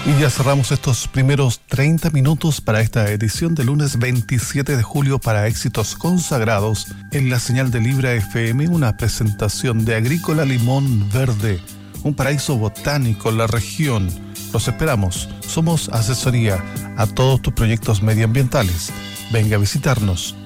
Y ya cerramos estos primeros 30 minutos para esta edición de lunes 27 de julio para Éxitos Consagrados en la señal de Libra FM, una presentación de Agrícola Limón Verde, un paraíso botánico en la región. Los esperamos. Somos asesoría a todos tus proyectos medioambientales. Venga a visitarnos.